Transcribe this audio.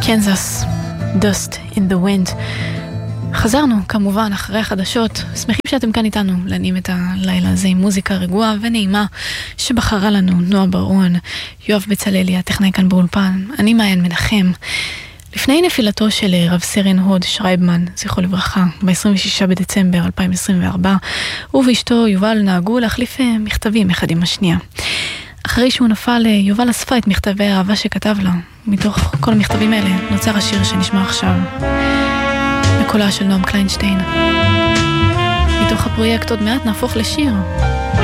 קנזס, Dust in the Wind. חזרנו כמובן אחרי החדשות, שמחים שאתם כאן איתנו להנים את הלילה הזה עם מוזיקה רגועה ונעימה שבחרה לנו נועה בר-און, יואב בצללי הטכנאי כאן באולפן, אני מעיין מנחם. לפני נפילתו של רב סרן הוד שרייבמן, זכרו לברכה, ב-26 בדצמבר 2024, הוא ואשתו יובל נהגו להחליף מכתבים אחד עם השנייה. אחרי שהוא נפל, יובל אספה את מכתבי האהבה שכתב לה. מתוך כל המכתבים האלה נוצר השיר שנשמע עכשיו, בקולה של נועם קליינשטיין. מתוך הפרויקט עוד מעט נהפוך לשיר.